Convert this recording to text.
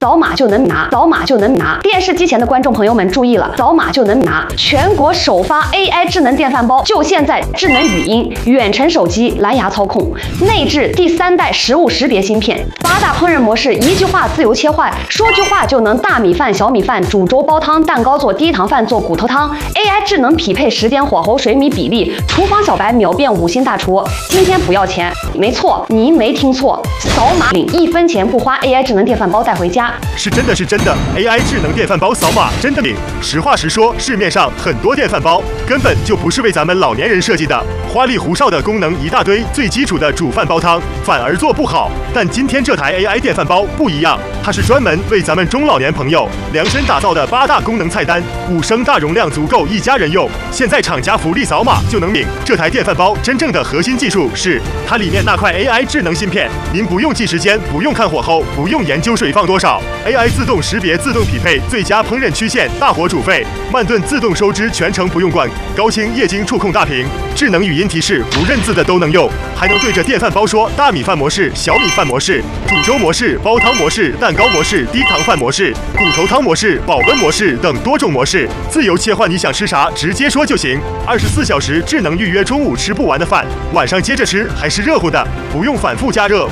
扫码就能拿，扫码就能拿。电视机前的观众朋友们注意了，扫码就能拿！全国首发 AI 智能电饭煲，就现在！智能语音、远程手机、蓝牙操控，内置第3代食物识别芯片，8大烹饪模式，一句话自由切换，说句话就能大米饭、小米饭、煮粥、煲汤、蛋糕做低糖饭、做骨头汤。AI 智能匹配时间、火候、水米比例，厨房小白秒变5星大厨。今天不要钱，没错，您没听错，扫码领1分钱不花 AI 智能电饭煲带回家。 是真的，AI 智能电饭煲扫码真的领。实话实说，市面上很多电饭煲根本就不是为咱们老年人设计的，花里胡哨的功能一大堆，最基础的煮饭煲汤反而做不好。但今天这台 AI 电饭煲不一样，它是专门为咱们中老年朋友量身打造的8大功能菜单，5升大容量足够一家人用。现在厂家福利扫码就能领。这台电饭煲真正的核心技术是它里面那块 AI 智能芯片，您不用记时间，不用看火候，不用研究水放多少 ，AI 自动识别、自动匹配最佳烹饪曲线、大火煮沸，慢炖自动收汁，全程不用管，高清液晶触控大屏，智能语音提示，不认字的都能用，还能对着电饭煲说大米饭模式、小米饭模式、煮粥模式、煲汤模式、蛋糕模式、低糖饭模式、骨头汤模式、保温模式等多种模式，自由切换你想吃啥，直接说就行。24小时智能预约中午吃不完的饭，晚上接着吃还是热乎的，不用反复加热，